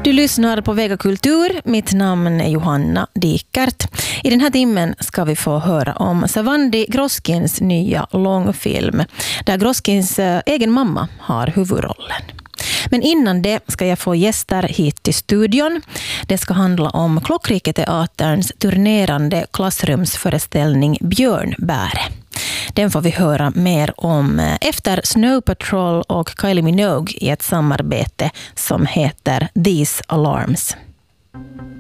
Du lyssnar på Vega Kultur. Mitt namn är Johanna Dikert. I den här timmen ska vi få höra om Savandi Groskins nya långfilm, där Groskins egen mamma har huvudrollen. Men innan det ska jag få gäster hit till studion. Det ska handla om Klockriketeaterns turnerande klassrumsföreställning Björnbäre. Den får vi höra mer om efter Snow Patrol och Kylie Minogue i ett samarbete som heter These Alarms.